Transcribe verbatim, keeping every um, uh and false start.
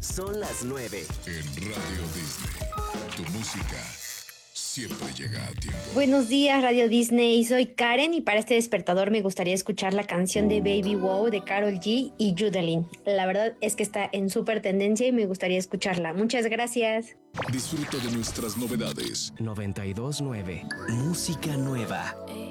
Son las nueve. En Radio Disney, tu música siempre llega a tiempo. Buenos días, Radio Disney. Soy Karen y para este despertador me gustaría escuchar la canción de Baby Wow de Karol G y Judalyn. La verdad es que está en súper tendencia y me gustaría escucharla. Muchas gracias. Disfruta de nuestras novedades. noventa y dos nueve. Música nueva.